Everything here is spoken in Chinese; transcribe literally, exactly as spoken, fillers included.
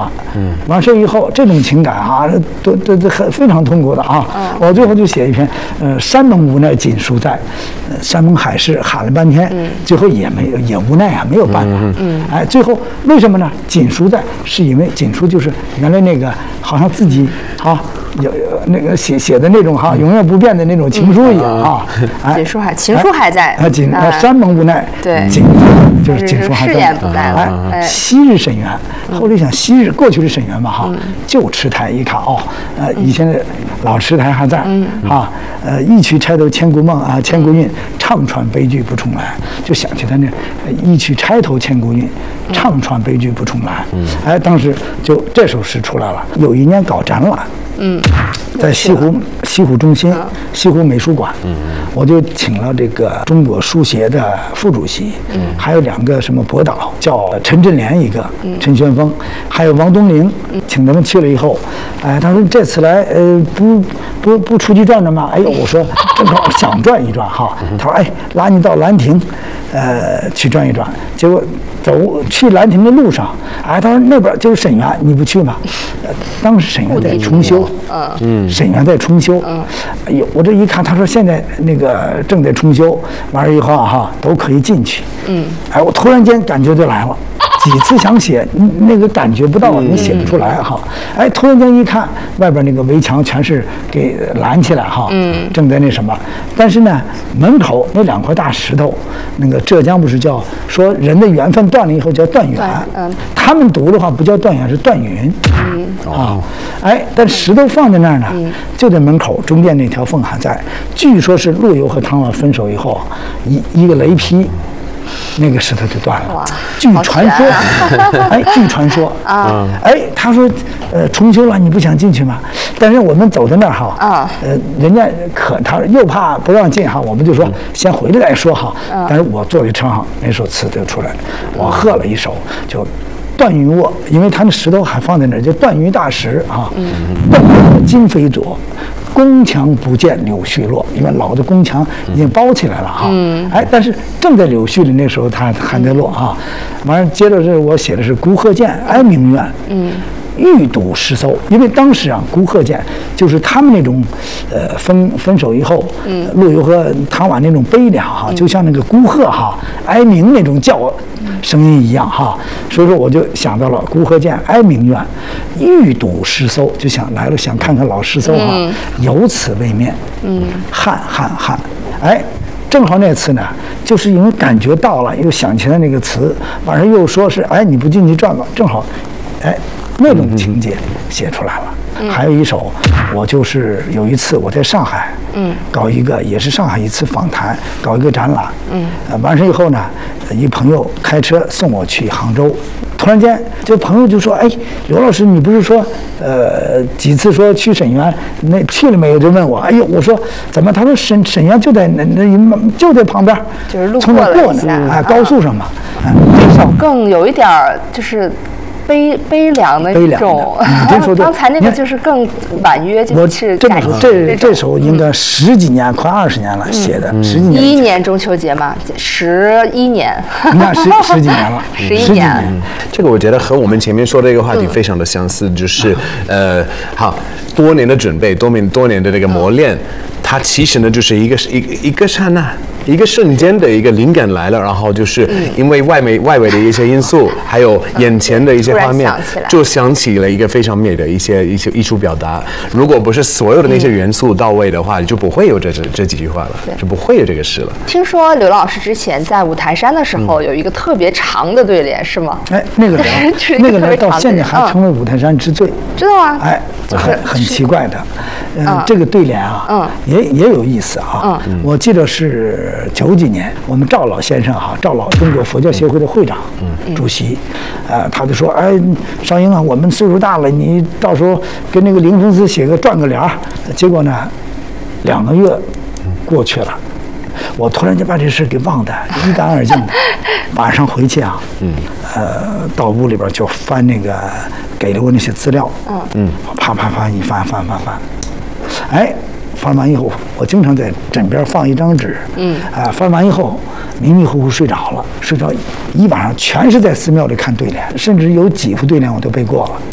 完。嗯，完事以后，这种情感啊，都都都很非常痛苦的啊。嗯，我最后就写一篇，呃，山盟无奈锦书在，呃，山盟海誓喊了半天，嗯，最后也没有，也无奈啊，没有办法。嗯，哎，最后为什么呢？锦书在，是因为锦书就是原来那个好像自己啊。有那个写写的那种哈，永远不变的那种情书一样啊！ 哎，锦书还情书还在， 啊，锦山盟无奈， 对， 锦就是锦书还在， 誓言不在了。 哎，昔日沈园，后来想昔日过去的沈园嘛哈，旧池台一看哦，呃，以前的老池台还在啊，呃，一曲钗头千古梦啊，千古韵，唱穿悲剧不重来，就想起他那一曲钗头千古韵，唱穿悲剧不重来。哎，当时就这首诗出来了。有一年搞展览。嗯，在西湖西湖中心、西湖美术馆，嗯，我就请了这个中国书协的副主席，嗯，还有两个什么博导，叫陈振莲一个，嗯，陈玄峰，还有王东林，请他们去了以后，哎，他说这次来，呃，不不不出去转转吗？哎呦，我说正好想转一转哈，他说哎，拉你到兰亭，呃，去转一转，结果走去兰亭的路上，哎，他说那边就是沈园，你不去吗？呃、当时沈园在重修。嗯，沈园在重修。嗯，哎呦，我这一看，他说现在那个正在重修，完了以后哈都可以进去。嗯，哎，我突然间感觉就来了，几次想写，那个感觉不到，你写不出来哈。哎，突然间一看，外边那个围墙全是给拦起来哈。嗯，正在那什么，但是呢，门口那两块大石头，那个浙江不是叫说人的缘分断了以后叫断缘，嗯，他们读的话不叫断缘，是断云。嗯，啊，哎，但石头放在那儿呢，就在门口中间那条缝还在。据说是陆游和唐婉分手以后，一一个雷劈，那个石头就断了。据传说，哎，据传说啊，哎，他说，呃，重修了，你不想进去吗？但是我们走到那儿哈，啊，呃，人家可他又怕不让进哈，我们就说先回来再说哈。但是我坐在车上，那首词就出来了，我喝了一首就。断云卧，因为他那石头还放在那儿，就断云大石啊。断云卧今非昨，宫墙不见柳絮落。因为老的宫墙已经包起来了哈。嗯。哎，但是正在柳絮的那时候，它还在落啊。完了，接着是我写的是孤鹤见，哀鸣怨。嗯。欲睹诗搜，因为当时啊，孤鹤见就是他们那种，呃，分分手以后，嗯，陆游和唐婉那种悲凉哈，就像那个孤鹤哈哀鸣那种叫声音一样哈，所以说我就想到了孤鹤见，哀鸣怨，欲睹诗搜，就想来了想看看老诗搜哈，嗯、有此未面，嗯，汉汉汉，哎。正好那次呢，就是因为感觉到了，又想起来那个词，晚上又说是，哎，你不进去转吧？正好，哎，那种情节写出来了。嗯、还有一首，我就是有一次我在上海，嗯，搞一个也是上海一次访谈，搞一个展览，嗯，呃、完事以后呢，一朋友开车送我去杭州。突然间，就朋友就说：“哎，刘老师，你不是说，呃，几次说去沈园，那去了没有？”就问我。哎呦，我说怎么？他说沈沈园就在那那就在旁边， 就是路过了一下， 哎，高速上嘛。 这首更有一点就是悲悲凉的一种。然后刚才那个就是更婉约，就是这这这首应该十几年，快二十年了写的，十几年。 一一年中秋节嘛，十一年。 那十十几年了， 十一年。 这个我觉得和我们前面说的一个话题非常的相似，就是呃，好多年的准备，多年多年的这个磨练，它其实呢就是一个一一个刹那。一个瞬间的一个灵感来了，然后就是因为外围外围的一些因素，还有眼前的一些画面，就想起了一个非常美的一些一些艺术表达。如果不是所有的那些元素到位的话，就不会有这这这几句话了，就不会有这个诗了。 听说刘老师之前在五台山的时候有一个特别长的对联，是吗？ 哎，那个联，那个联到现在还成为五台山之最， 知道吗？ 哎，很很奇怪的，嗯，这个对联啊，嗯，也也有意思啊。嗯，我记得是。九几年，我们赵老先生哈，赵老中国佛教协会的会长、嗯、主席，呃，他就说，哎，少英啊，我们岁数大了，你到时候跟那个灵峰寺写个转个联儿。结果呢，两个月过去了，我突然就把这事给忘得一干二净的。晚上回去啊，嗯，呃，到屋里边就翻那个给了我那些资料，嗯嗯，啪啪啪一翻翻翻翻，哎。翻完以后，我经常在枕边放一张纸，嗯，啊，翻完以后迷迷糊糊睡着了，睡着一晚上全是在寺庙里看对联，甚至有几副对联我都背过了。